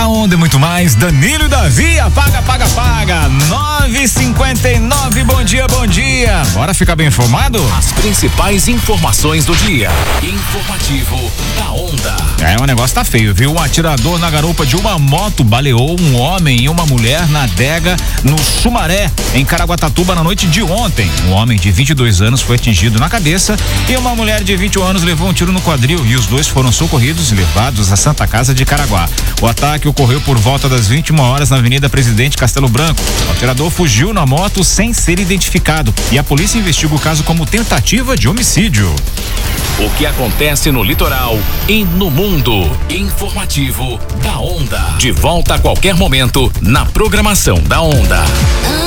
Onda e muito mais, Danilo e Davi, apaga, 9h59, bom dia. Bora ficar bem informado? As principais informações do dia. Informativo da Onda. O negócio tá feio, viu? Um atirador na garupa de uma moto baleou um homem e uma mulher na adega no Sumaré, em Caraguatatuba, na noite de ontem. Um homem de 22 anos foi atingido na cabeça e uma mulher de 21 anos levou um tiro no quadril e os dois foram socorridos e levados à Santa Casa de Caraguá. O ataque ocorreu por volta das 21 horas na Avenida Presidente Castelo Branco. O atirador fugiu na moto sem ser identificado e a polícia investiga o caso como tentativa de homicídio. O que acontece no litoral e no mundo. Informativo da Onda. De volta a qualquer momento na programação da Onda.